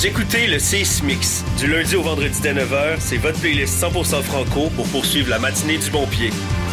Vous écoutez le CX Mix. Du lundi au vendredi dès 9h, c'est votre playlist 100% franco pour poursuivre la matinée du bon pied.